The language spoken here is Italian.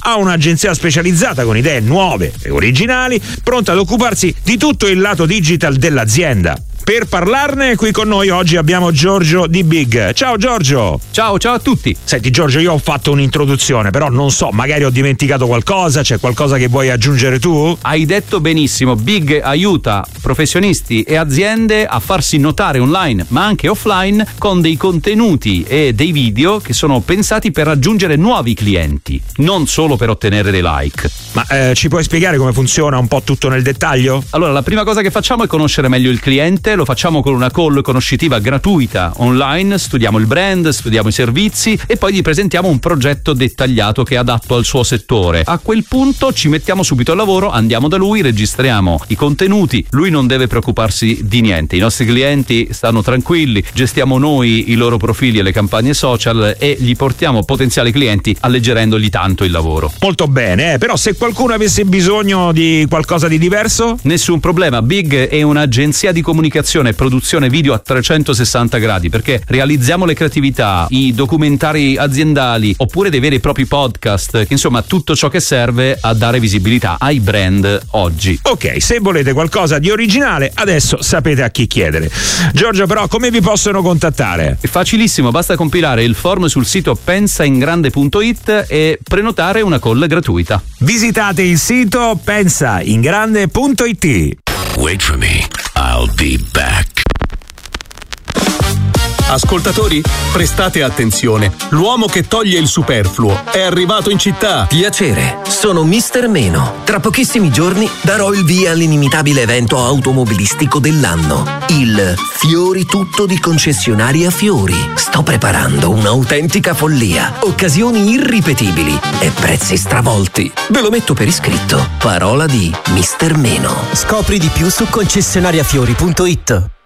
ha un'agenzia specializzata con idee nuove e originali, pronta ad occuparsi di tutto il lato digital dell'azienda. Per parlarne, qui con noi oggi abbiamo Giorgio di Big. Ciao Giorgio! Ciao a tutti! Senti Giorgio, io ho fatto un'introduzione, però non so, magari ho dimenticato qualcosa, c'è qualcosa che vuoi aggiungere tu? Hai detto benissimo, Big aiuta professionisti e aziende a farsi notare online, ma anche offline, con dei contenuti e dei video che sono pensati per raggiungere nuovi clienti, non solo per ottenere dei like. Ma ci puoi spiegare come funziona un po' tutto nel dettaglio? Allora, la prima cosa che facciamo è conoscere meglio il cliente, lo facciamo con una call conoscitiva gratuita online, studiamo il brand, studiamo i servizi e poi gli presentiamo un progetto dettagliato che è adatto al suo settore. A quel punto ci mettiamo subito al lavoro, andiamo da lui, registriamo i contenuti, lui non deve preoccuparsi di niente, i nostri clienti stanno tranquilli, gestiamo noi i loro profili e le campagne social e gli portiamo potenziali clienti alleggerendogli tanto il lavoro. Molto bene, però se qualcuno avesse bisogno di qualcosa di diverso? Nessun problema, Big è un'agenzia di comunicazione e produzione video a 360 gradi perché realizziamo le creatività, i documentari aziendali oppure dei veri e propri podcast, insomma tutto ciò che serve a dare visibilità ai brand oggi. Ok, se volete qualcosa di originale adesso sapete a chi chiedere. Giorgio, però come vi possono contattare? È facilissimo, basta compilare il form sul sito pensaingrande.it e prenotare una call gratuita. Visitate il sito pensaingrande.it. Wait for me, I'll be back. Ascoltatori, prestate attenzione. L'uomo che toglie il superfluo è arrivato in città. Piacere, sono Mr. Meno. Tra pochissimi giorni darò il via all'inimitabile evento automobilistico dell'anno, il Fiori Tutto di Concessionaria Fiori. Sto preparando un'autentica follia, occasioni irripetibili e prezzi stravolti. Ve lo metto per iscritto. Parola di Mr. Meno. Scopri di più su concessionariafiori.it.